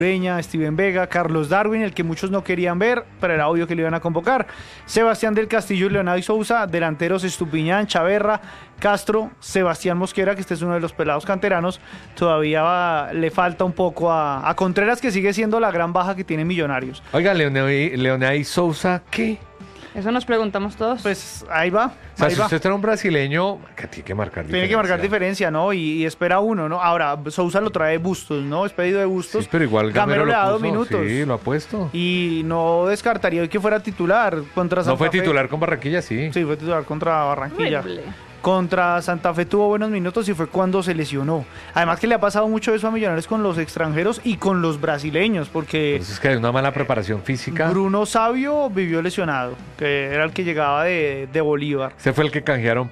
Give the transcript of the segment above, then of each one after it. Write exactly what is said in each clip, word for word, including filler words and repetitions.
Peña, Steven Vega, Carlos Darwin, el que muchos no querían ver, pero era obvio que le iban a convocar. Sebastián del Castillo y Leonardo Sousa, delanteros Estupiñán, Chaverra, Castro, Sebastián Mosquera, que este es uno de los pelados canteranos. Todavía va, le falta un poco a, a Contreras, que sigue siendo la gran baja que tiene Millonarios. Oiga, Leonardo Sousa, ¿qué? Eso nos preguntamos todos. Pues ahí va. O sea, ahí si va. usted era un brasileño, que tiene que marcar Tiene diferencia. que marcar diferencia, ¿no? Y, y espera uno, ¿no? Ahora, Sousa lo trae Bustos, ¿no? Es pedido de Bustos. Sí, pero igual Gamero, Gamero le ha dado lo puso, minutos. Sí, lo ha puesto. Y no descartaría hoy que fuera titular contra Santa No fue Fe. titular con Barranquilla, sí. Sí, fue titular contra Barranquilla. Horrible. Contra Santa Fe tuvo buenos minutos y fue cuando se lesionó. Además que le ha pasado mucho eso a Millonarios con los extranjeros y con los brasileños, porque Entonces es que hay una mala preparación física. Bruno Sabio vivió lesionado, que era el que llegaba de, de Bolívar, Ese fue el que canjearon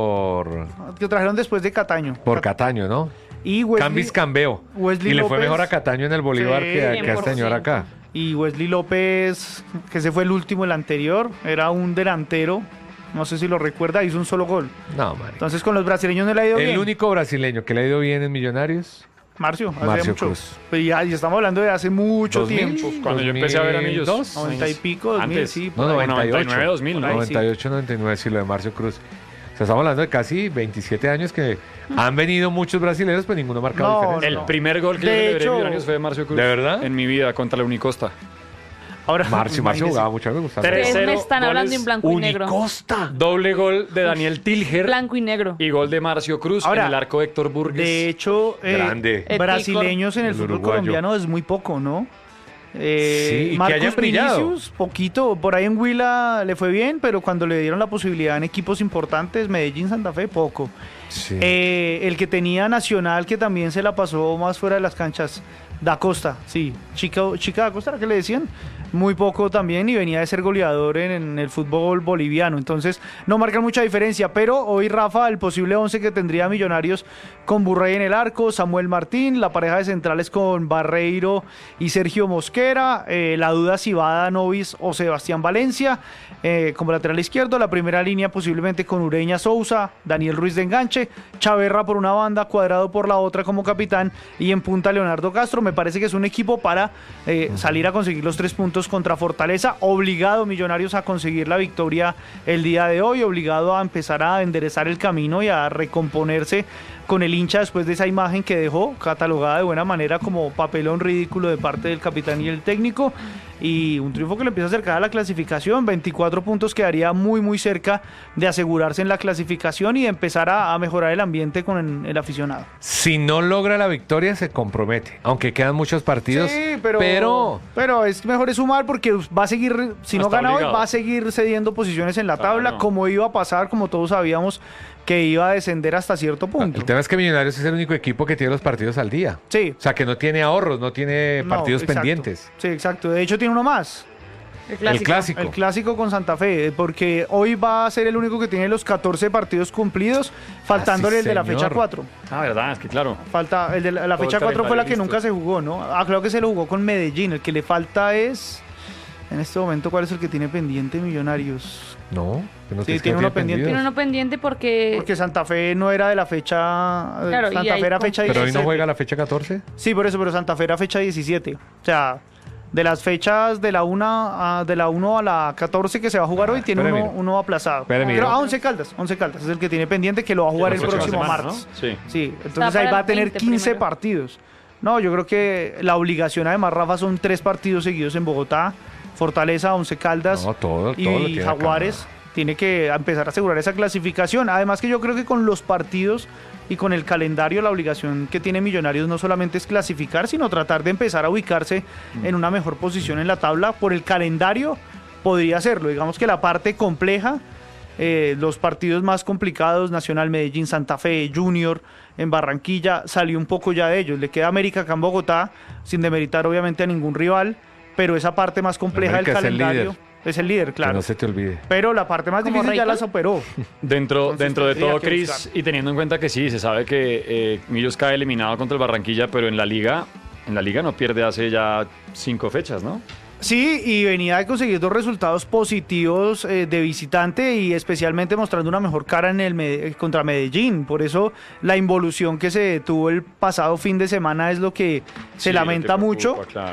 por que trajeron después de Cataño. por Cataño, ¿no? Y Wesley, Cambis Cambeo. Wesley Y le fue López. mejor a Cataño en el Bolívar Sí, que, a- que a este cien por señor ciento. acá. Y Wesley López, que ese fue el último, el anterior, era un delantero, no sé si lo recuerda, hizo un solo gol. No, marica. Entonces con los brasileños no le ha ido El bien. único brasileño que le ha ido bien en Millonarios. Marcio, hace Marcio mucho. Cruz. Pero ya, ya estamos hablando de hace mucho dos mil, tiempo. Cuando yo empecé a ver anillos. dos mil dos, noventa y pico, dos mil, Antes. sí. No, por ahí. noventa y ocho. noventa y nueve, dos mil, ¿no? Por ahí. noventa y ocho, noventa y nueve, sí, lo de Marcio Cruz. O sea, estamos hablando de casi veintisiete años que han venido muchos brasileños, pero ninguno ha marcado No, diferencia. El no. primer gol que De yo celebré hecho- en Millonarios fue de Marcio Cruz. ¿De verdad? En mi vida, contra la Unicosta. Ahora, Marcio, Marcio imagínese. jugaba mucho, a mí me gustaba. Tres. Ustedes me Tercero, están hablando goles en blanco y negro. Unicosta. Doble gol de Daniel Tilger Blanco y negro. y gol de Marcio Cruz Ahora, en el arco de Héctor Burgues. De hecho, eh, Grande. Eh, brasileños en el, El fútbol uruguayo. colombiano es muy poco, ¿no? Eh, Sí, y que Marcus haya brillado. Vinicius, poquito. Por ahí en Huila le fue bien, pero cuando le dieron la posibilidad en equipos importantes, Medellín, Santa Fe, poco. Sí. Eh, el que tenía Nacional, que también se la pasó más fuera de las canchas, Da Costa, sí. Chica, Chica Da Costa, ¿era que le decían? Muy poco también y venía de ser goleador en, en el fútbol boliviano. Entonces, no marca mucha diferencia. Pero hoy, Rafa, el posible once que tendría Millonarios con Burrey en el arco, Samuel Martín, la pareja de centrales con Barreiro y Sergio Mosquera, eh, la duda si va Novis o Sebastián Valencia, eh, como lateral izquierdo, la primera línea posiblemente con Ureña Sousa, Daniel Ruiz de enganche, Chaverra por una banda, Cuadrado por la otra como capitán y en punta Leonardo Castro. Me parece que es un equipo para eh, salir a conseguir los tres puntos contra Fortaleza, obligado Millonarios a conseguir la victoria el día de hoy, obligado a empezar a enderezar el camino y a recomponerse con el hincha después de esa imagen que dejó, catalogada de buena manera como papelón ridículo de parte del capitán y el técnico, y un triunfo que le empieza a acercar a la clasificación. Veinticuatro puntos, quedaría muy muy cerca de asegurarse en la clasificación y de empezar a, a mejorar el ambiente con el, el aficionado. Si no logra la victoria, se compromete. Aunque quedan muchos partidos. Sí, pero, pero pero es mejor es sumar porque va a seguir, si no Está gana hoy, obligado. va a seguir cediendo posiciones en la Claro. tabla, como iba a pasar, como todos sabíamos que iba a descender hasta cierto punto. el tema es que Millonarios es el único equipo que tiene los partidos al día. Sí. O sea, que no tiene ahorros, no tiene No, partidos exacto. pendientes. Sí, exacto. De hecho, tiene uno más. El El clásico. clásico. El clásico con Santa Fe, porque hoy va a ser el único que tiene los catorce partidos cumplidos, faltándole Ah, sí, el de la señor. fecha cuatro. Ah, verdad, es que claro. Falta, el de la, la Todo el fecha cuatro fue la que calendario nunca listo. se jugó, ¿no? Ah, creo que se lo jugó con Medellín. El que le falta es, en este momento, ¿cuál es el que tiene pendiente Millonarios? No, que no Sí, es que tiene no uno pendiente. Tiene uno pendiente porque... Porque Santa Fe no era de la fecha. eh, Claro, y Santa ahí Fe era con- fecha Pero hoy diecisiete. no juega la fecha catorce. Sí, por eso, pero Santa Fe era fecha diecisiete. O sea, de las fechas de la una a, de la uno a la catorce que se va a jugar hoy, tiene espere, uno, miro. uno aplazado. Espere, Pero miro. a Once Caldas, Once Caldas es el que tiene pendiente que lo va a jugar La el próxima próximo semana, martes. ¿no? Sí. Sí, Está entonces ahí para va a el tener veinte quince primero. partidos. No, yo creo que la obligación además, Rafa, son tres partidos seguidos en Bogotá, Fortaleza, Once Caldas No, todo, todo lo y tiene acá. Jaguares. Tiene que empezar a asegurar esa clasificación. Además que yo creo que con los partidos y con el calendario, la obligación que tiene Millonarios no solamente es clasificar, sino tratar de empezar a ubicarse en una mejor posición en la tabla. Por el calendario podría hacerlo. Digamos que la parte compleja, eh, los partidos más complicados, Nacional, Medellín, Santa Fe, Junior, en Barranquilla, salió un poco ya de ellos. Le queda América acá en Bogotá, sin demeritar obviamente a ningún rival, pero esa parte más compleja del América es el calendario líder. es el líder, Que claro. no se te olvide. Pero la parte más ¿Como difícil ya Raycon? la superó. Dentro, Entonces, dentro de tendría todo, que Cris, buscar. y teniendo en cuenta que sí, se sabe que eh, Millos cae eliminado contra el Barranquilla, pero en la liga, en la liga no pierde hace ya cinco fechas, ¿no? Sí, y venía de conseguir dos resultados positivos eh, de visitante y especialmente mostrando una mejor cara en el Med- contra Medellín. Por eso la involución que se tuvo el pasado fin de semana es lo que se Sí, lo que lamenta preocupa, mucho. claro.